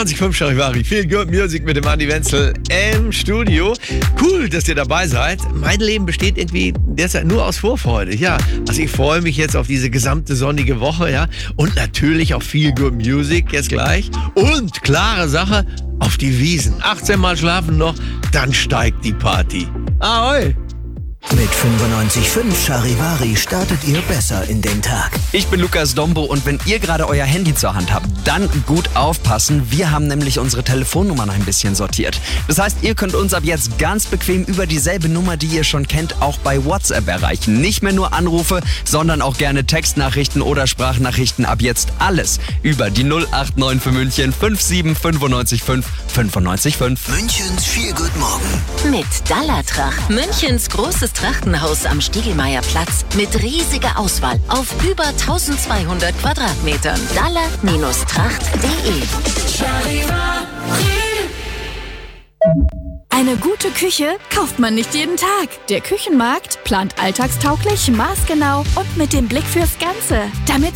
95.5 Charivari, Feel Good Music mit dem Andi Wenzel im Studio. Cool, dass ihr dabei seid. Mein Leben besteht irgendwie derzeit nur aus Vorfreude. Ja, also ich freue mich jetzt auf diese gesamte sonnige Woche, ja. Und natürlich auf Feel Good Music jetzt gleich. Und klare Sache, auf die Wiesn. 18 Mal schlafen noch, dann steigt die Party. Ahoi! Mit 95.5 Charivari startet ihr besser in den Tag. Ich bin Lukas Dombo und wenn ihr gerade euer Handy zur Hand habt, dann gut aufpassen. Wir haben nämlich unsere Telefonnummern ein bisschen sortiert. Das heißt, ihr könnt uns ab jetzt ganz bequem über dieselbe Nummer, die ihr schon kennt, auch bei WhatsApp erreichen. Nicht mehr nur Anrufe, sondern auch gerne Textnachrichten oder Sprachnachrichten. Ab jetzt alles über die 089 für München 57955 955. Münchens Feel Good Morgen. Mit Dallatrach, Münchens großes Trachtenhaus am Stiegelmeierplatz mit riesiger Auswahl auf über 1200 Quadratmetern. Dalla-tracht.de. Eine gute Küche kauft man nicht jeden Tag. Der Küchenmarkt plant alltagstauglich, maßgenau und mit dem Blick fürs Ganze, damit